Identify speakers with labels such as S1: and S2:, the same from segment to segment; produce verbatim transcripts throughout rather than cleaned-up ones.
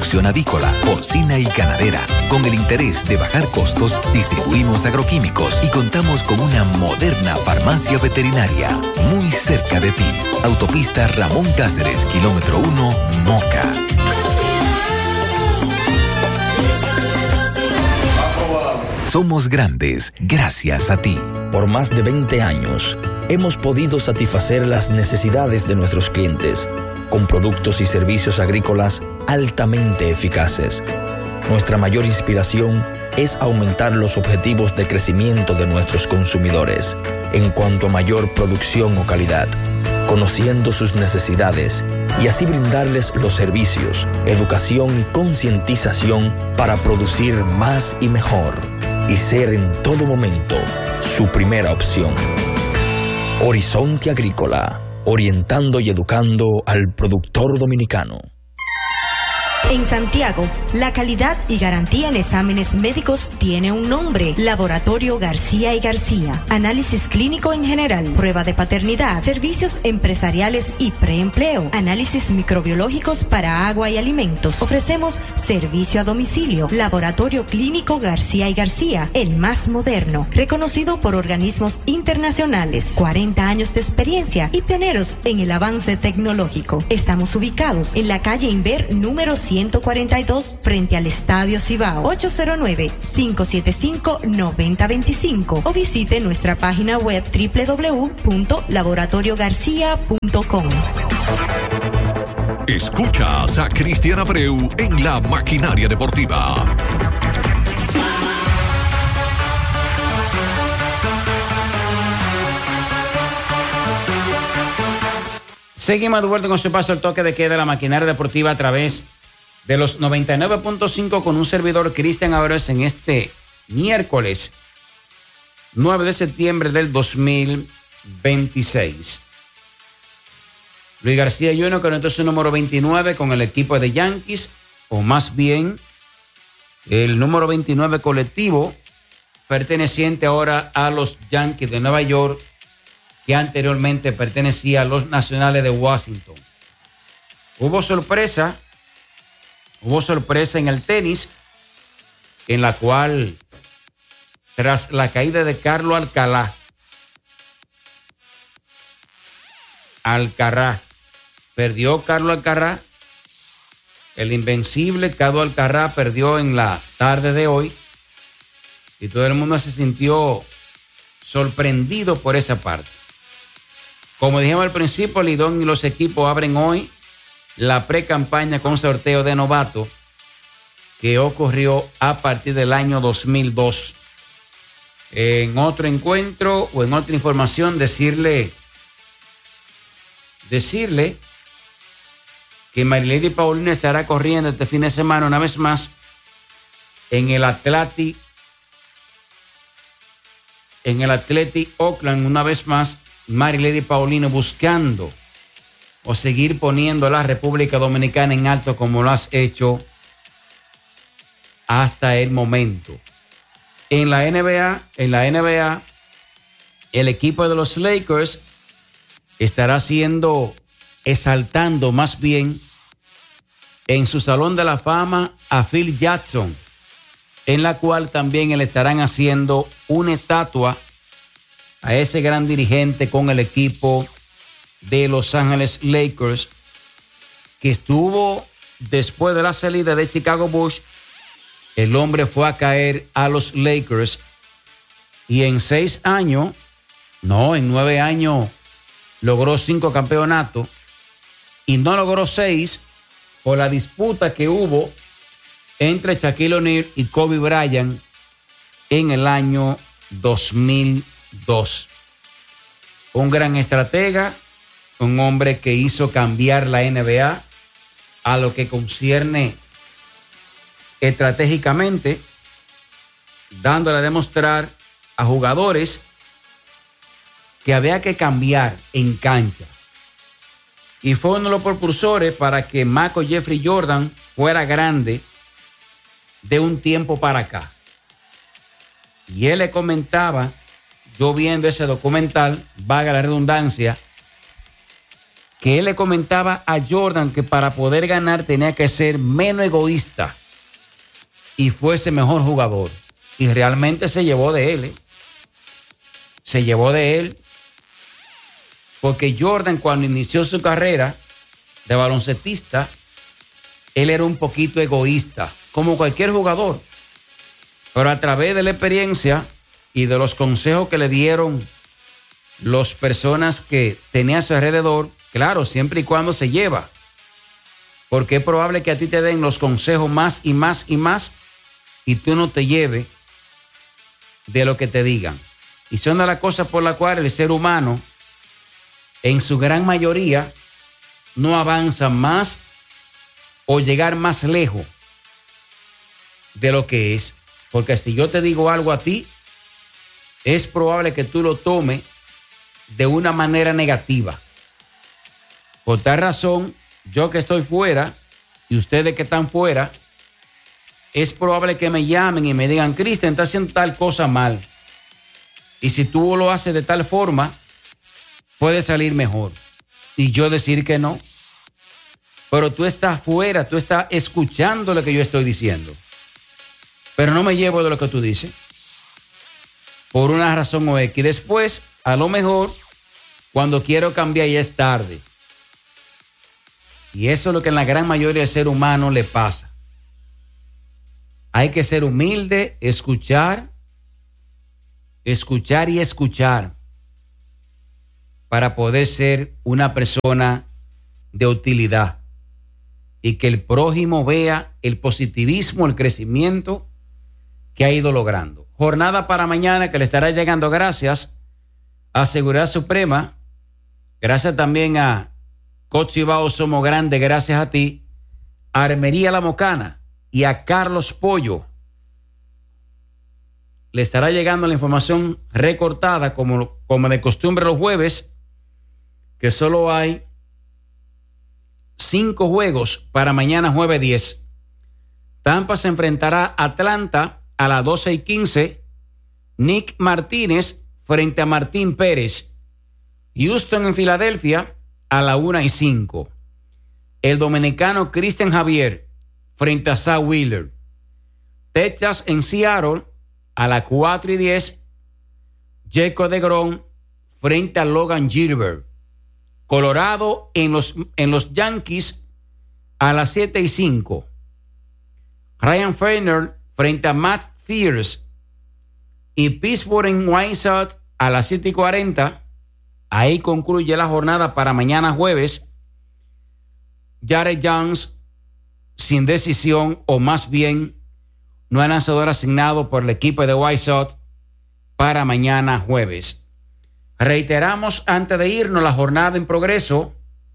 S1: producción avícola, porcina y ganadera. Con el interés de bajar costos, distribuimos agroquímicos y contamos con una moderna farmacia veterinaria muy cerca de ti. Autopista Ramón Cáceres, kilómetro uno, Moca. Somos grandes gracias a ti.
S2: Por más de veinte años, hemos podido satisfacer las necesidades de nuestros clientes con productos y servicios agrícolas altamente eficaces. Nuestra mayor inspiración es aumentar los objetivos de crecimiento de nuestros consumidores en cuanto a mayor producción o calidad, conociendo sus necesidades y así brindarles los servicios, educación y concientización para producir más y mejor y ser en todo momento su primera opción. Horizonte Agrícola, orientando y educando al productor dominicano.
S3: En Santiago, la calidad y garantía en exámenes médicos tiene un nombre: Laboratorio García y García. Análisis clínico en general, prueba de paternidad, servicios empresariales y preempleo, análisis microbiológicos para agua y alimentos. Ofrecemos servicio a domicilio. Laboratorio Clínico García y García, el más moderno, reconocido por organismos internacionales, cuarenta años de experiencia y pioneros en el avance tecnológico. Estamos ubicados en la calle Inver número ciento cuarenta y dos, frente al Estadio Cibao. Ocho cero nueve, cinco siete cinco, nueve cero dos cinco o visite nuestra página web doble u doble u doble u punto laboratorio garcía punto com.
S4: Escuchas a Cristian Abreu en La Maquinaria Deportiva.
S5: Seguimos de vuelta con su paso el toque de queda de La Maquinaria Deportiva a través de los noventa y nueve punto cinco con un servidor Cristian Abreu en este miércoles nueve de septiembre del dos mil veintiséis. Luis García junior conectó su número veintinueve con el equipo de Yankees, o más bien el número veintinueve colectivo perteneciente ahora a los Yankees de Nueva York, que anteriormente pertenecía a los Nacionales de Washington. Hubo sorpresa, hubo sorpresa en el tenis, en la cual, tras la caída de Carlos Alcaraz, Alcaraz, perdió Carlos Alcaraz, el invencible Carlos Alcaraz perdió en la tarde de hoy y todo el mundo se sintió sorprendido por esa parte. Como dijimos al principio, Lidón y los equipos abren hoy la pre-campaña con sorteo de novato que ocurrió a partir del año dos mil dos. En otro encuentro o en otra información, decirle, decirle que Marilady Paulino estará corriendo este fin de semana una vez más en el Athletic, en el Athletic Oakland, una vez más Marilady Paulino buscando o seguir poniendo a la República Dominicana en alto como lo has hecho hasta el momento. En la N B A, en la N B A, el equipo de los Lakers estará siendo, exaltando más bien en su Salón de la Fama a Phil Jackson, en la cual también le estarán haciendo una estatua a ese gran dirigente con el equipo de Los Ángeles Lakers, que estuvo después de la salida de Chicago Bulls. El hombre fue a caer a los Lakers y en seis años, no, en nueve años logró cinco campeonatos y no logró seis por la disputa que hubo entre Shaquille O'Neal y Kobe Bryant en el año dos mil dos. Un gran estratega, un hombre que hizo cambiar la N B A a lo que concierne estratégicamente, dándole a demostrar a jugadores que había que cambiar en cancha. Y fue uno de los propulsores para que Michael Jeffrey Jordan fuera grande de un tiempo para acá. Y él le comentaba, yo viendo ese documental, vaga la redundancia, que él le comentaba a Jordan que para poder ganar tenía que ser menos egoísta y fuese mejor jugador. Y realmente se llevó de él, ¿eh? Se llevó de él. Porque Jordan, cuando inició su carrera de baloncestista, él era un poquito egoísta, como cualquier jugador. Pero a través de la experiencia y de los consejos que le dieron las personas que tenía a su alrededor, claro, siempre y cuando se lleva. Porque es probable que a ti te den los consejos más y más y más y tú no te lleves de lo que te digan. Y son de las cosas por las cuales el ser humano, en su gran mayoría, no avanza más o llegar más lejos de lo que es. Porque si yo te digo algo a ti, es probable que tú lo tomes de una manera negativa. Por tal razón, yo que estoy fuera y ustedes que están fuera, es probable que me llamen y me digan, Cristian, está haciendo tal cosa mal. Y si tú lo haces de tal forma, puede salir mejor. Y yo decir que no. Pero tú estás fuera, tú estás escuchando lo que yo estoy diciendo. Pero no me llevo de lo que tú dices. Por una razón o X. Después, a lo mejor, cuando quiero cambiar ya es tarde. Y eso es lo que en la gran mayoría del ser humano le pasa. Hay que ser humilde, escuchar, escuchar y escuchar para poder ser una persona de utilidad y que el prójimo vea el positivismo, el crecimiento que ha ido logrando. Jornada para mañana que le estará llegando gracias a Seguridad Suprema, gracias también a Cochibao Somos Grande, gracias a ti, Armería La Mocana y a Carlos Pollo. Le estará llegando la información recortada como, como de costumbre los jueves, que solo hay cinco juegos para mañana jueves diez. Tampa se enfrentará a Atlanta a las doce y quince. Nick Martínez frente a Martín Pérez. Houston en Filadelfia a la una y cinco. El dominicano Cristian Javier frente a Zach Wheeler. Texas en Seattle a las cuatro y diez. Jacob deGrom frente a Logan Gilbert. Colorado en los, en los Yankees a las siete y cinco. Ryan Feiner frente a Matt Fierce. Y Pittsburgh en White Sox a las siete y cuarenta. Ahí concluye la jornada para mañana jueves. Jared Jones sin decisión, o más bien no hay lanzador asignado por el equipo de White Sox para mañana jueves. Reiteramos antes de irnos la jornada en progreso.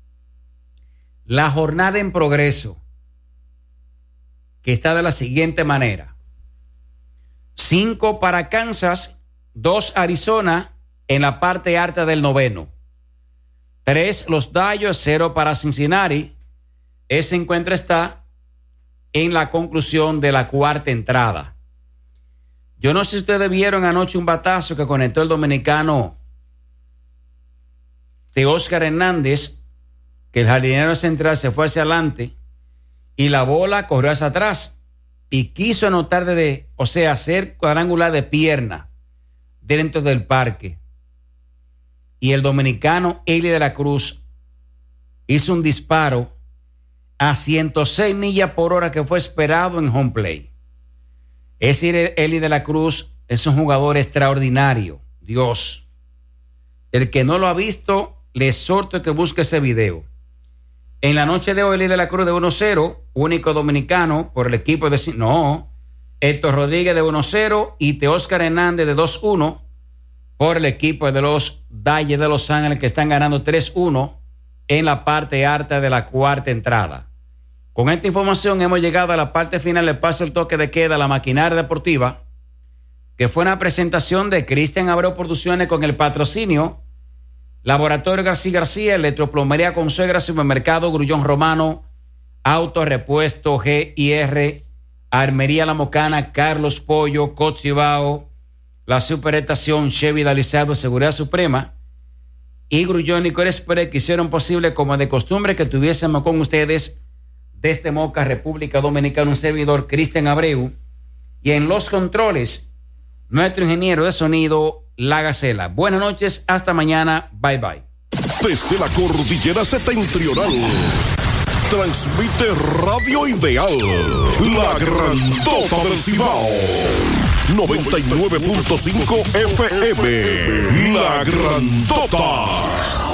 S5: La jornada en progreso, que está de la siguiente manera: cinco para Kansas, dos Arizona en la parte alta del noveno, tres los Dodgers, cero para Cincinnati. Ese encuentro está en la conclusión de la cuarta entrada. Yo no sé si ustedes vieron anoche un batazo que conectó el dominicano Teóscar Hernández, que el jardinero central se fue hacia adelante y la bola corrió hacia atrás y quiso anotar de, o sea, hacer cuadrangular de pierna dentro del parque. Y el dominicano Eli de la Cruz hizo un disparo a ciento seis millas por hora que fue esperado en home play. Es decir, Eli de la Cruz es un jugador extraordinario. Dios. El que no lo ha visto, le exhorto a que busque ese video. En la noche de hoy, Eli de la Cruz de uno cero, único dominicano por el equipo de... No, Héctor Rodríguez de uno cero y Teóscar Hernández de dos uno por el equipo de los Dodgers de Los Ángeles, que están ganando tres uno en la parte alta de la cuarta entrada. Con esta información hemos llegado a la parte final. Le paso el toque de queda a la maquinaria deportiva, que fue una presentación de Cristian Abreu Producciones con el patrocinio Laboratorio García García, Electroplomería Consuegra, Supermercado Grullón Romano, Autorepuesto G I R, Armería La Mocana, Carlos Pollo, Cochibao, la Superestación Chevy Dalizado, Seguridad Suprema, y Grullón Licor Express, que hicieron posible, como de costumbre, que tuviésemos con ustedes desde Moca, República Dominicana, un servidor, Cristian Abreu, y en los controles, nuestro ingeniero de sonido, La Gacela. Buenas noches, hasta mañana, bye bye.
S4: Desde la cordillera septentrional, transmite Radio Ideal, la grandota del Cibao, noventa y nueve punto cinco F M, la grandota.